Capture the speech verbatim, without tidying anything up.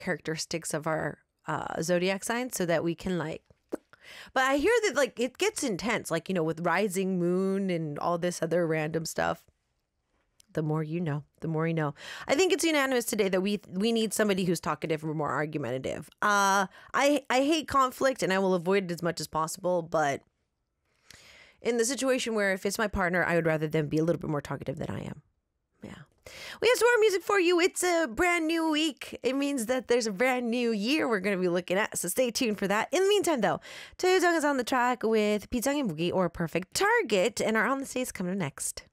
characteristics of our uh, zodiac signs so that we can like. But I hear that like it gets intense, like, you know, with rising moon and all this other random stuff. The more you know, the more you know. I think it's unanimous today that we we need somebody who's talkative or more argumentative. Uh, I I hate conflict and I will avoid it as much as possible. But in the situation where if it's my partner, I would rather them be a little bit more talkative than I am. Yeah. We have some more music for you. It's a brand new week. It means that there's a brand new year we're going to be looking at. So stay tuned for that. In the meantime, though, Taeyong is on the track with Pizang and Boogie or Perfect Target, and our On the Stage coming up next.